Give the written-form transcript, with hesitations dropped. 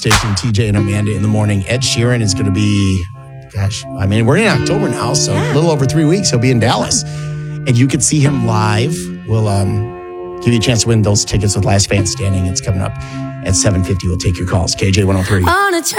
Jason, TJ, and Amanda in the morning. Ed Sheeran is going to be, we're in October now, so a little over 3 weeks. He'll be in Dallas. And you can see him live. We'll give you a chance to win those tickets with Last Fan Standing. It's coming up at 7:50. We'll take your calls. KJ 103.